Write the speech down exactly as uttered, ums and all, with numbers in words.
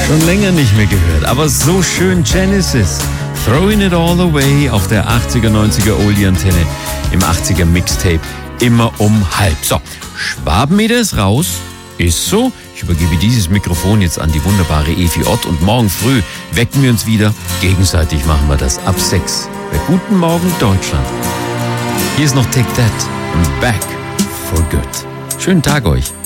Schon länger nicht mehr gehört, aber so schön. Genesis, Throwing It All Away auf der achtziger, neunziger Oldie-Antenne im achtziger Mixtape, immer um halb. So, Schwabenmeter ist raus, ist so. Ich übergebe dieses Mikrofon jetzt an die wunderbare Evi Ott und morgen früh wecken wir uns wieder. Gegenseitig machen wir das ab sechs. Bei Guten Morgen Deutschland. Hier ist noch Take That und Back for Good. Schönen Tag euch.